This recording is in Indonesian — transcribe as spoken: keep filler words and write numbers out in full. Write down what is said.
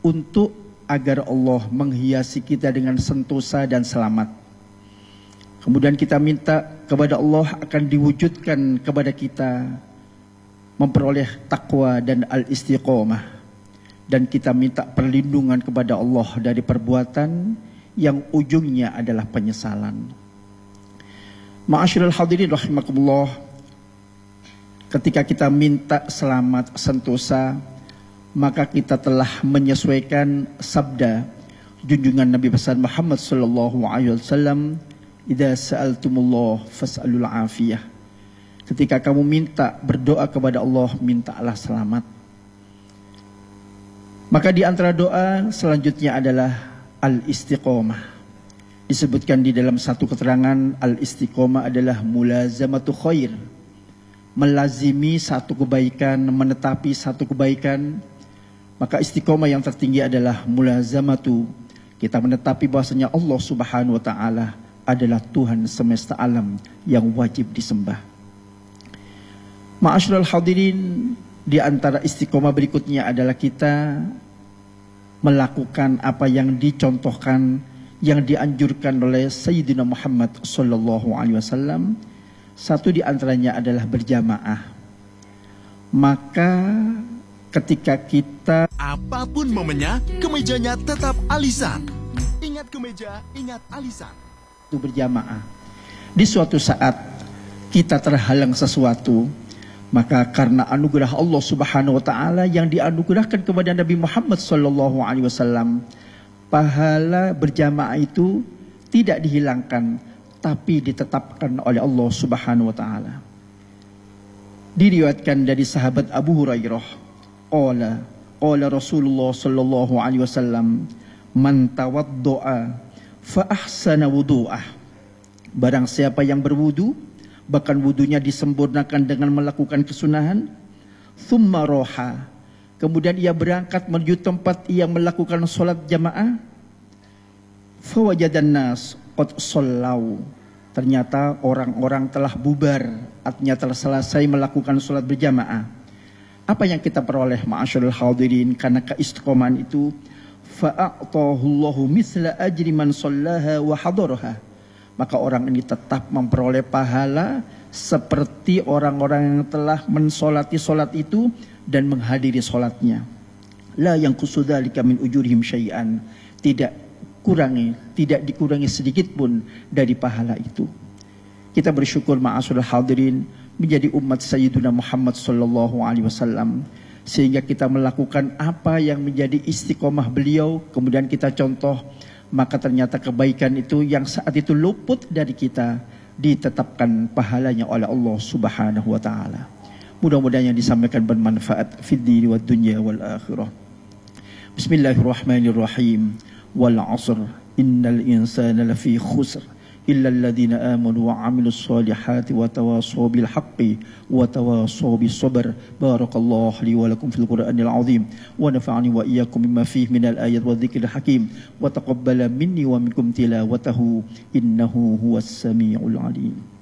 untuk agar Allah menghiasi kita dengan sentosa dan selamat. Kemudian kita minta kepada Allah akan diwujudkan kepada kita memperoleh takwa dan al-istiqomah. Dan kita minta perlindungan kepada Allah dari perbuatan yang ujungnya adalah penyesalan. Ma'asyiral hadirin rahimakumullah, ketika kita minta selamat sentosa, maka kita telah menyesuaikan sabda junjungan Nabi besar Muhammad sallallahu alaihi wasallam, "Idza sa'altumullah fas'alul afiyah." Ketika kamu minta, berdoa kepada Allah, mintalah selamat. Maka di antara doa selanjutnya adalah al-istiqomah. Disebutkan di dalam satu keterangan, al-istiqomah adalah mulazamatu khair, melazimi satu kebaikan, menetapi satu kebaikan. Maka istiqomah yang tertinggi adalah mulazamatu, kita menetapi bahwasanya Allah Subhanahu wa taala adalah Tuhan semesta alam yang wajib disembah. Ma'asyiral hadirin, di antara istiqomah berikutnya adalah kita melakukan apa yang dicontohkan, yang dianjurkan oleh Sayyidina Muhammad sallallahu alaihi wasallam. Satu di antaranya adalah berjamaah. Maka ketika kita, apapun momennya, kemejanya tetap alisan. Ingat kemeja, ingat alisan. Itu berjamaah. Di suatu saat kita terhalang sesuatu, maka karena anugerah Allah Subhanahu wa taala yang dianugerahkan kepada Nabi Muhammad sallallahu alaihi wasallam, pahala berjamaah itu tidak dihilangkan, tapi ditetapkan oleh Allah Subhanahu wa taala. Diriwayatkan dari sahabat Abu Hurairah, qala qala Rasulullah sallallahu alaihi wasallam, "Man tawaddoa fa ahsana wudu'ah." Barang siapa yang berwudu, bahkan wudunya disempurnakan dengan melakukan kesunahan, thumma roha, kemudian ia berangkat menuju tempat ia melakukan sholat jamaah, fawajadan nas qad shollau, ternyata orang-orang telah bubar, artinya telah selesai melakukan sholat berjamaah. Apa yang kita peroleh ma'asyarul hadirin karena keistiqomahan itu? Fa'atahullahu misla ajri man shallaha wa hadaraha. Maka orang ini tetap memperoleh pahala seperti orang-orang yang telah mensolati solat itu dan menghadiri solatnya. La yang kusudalika min ujurihim syai'an, tidak kurangi, tidak dikurangi sedikit pun dari pahala itu. Kita bersyukur ma'asyiral hadirin menjadi umat Sayyidina Muhammad sallallahu alaihi wasallam, sehingga kita melakukan apa yang menjadi istiqomah beliau, kemudian kita contoh. Maka ternyata kebaikan itu yang saat itu luput dari kita ditetapkan pahalanya oleh Allah Subhanahu wa taala. Mudah-mudahan yang disampaikan bermanfaat fid dini wad dunya wal akhirah. Bismillahirrahmanirrahim. Wal 'asr innal insana lafi khusr illa alladhina amanu wa 'amilus solihati wa tawassaw bil haqqi wa tawassaw bis sabr. Barakallahu li wa lakum fil Qur'anil 'azim wa nafa'ani wa iyyakum bima fihi minal ayat wa dzikril hakim wa taqabbala minni wa minkum tilawatahu innahu huwas samiul 'alim.